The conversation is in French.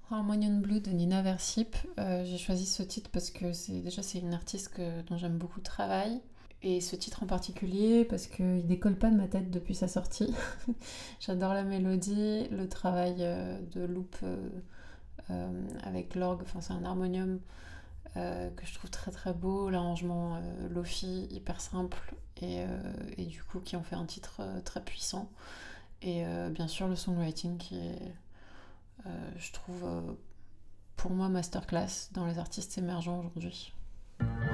Harmonious Blue de Nina Versip. J'ai choisi ce titre parce que c'est une artiste dont j'aime beaucoup le travail. Et ce titre en particulier parce qu'il décolle pas de ma tête depuis sa sortie. J'adore la mélodie, le travail de loop avec l'orgue, enfin c'est un harmonium que je trouve très très beau, l'arrangement lofi hyper simple et du coup qui en fait un titre très puissant. Et bien sûr le songwriting qui est, je trouve, pour moi masterclass dans les artistes émergents aujourd'hui.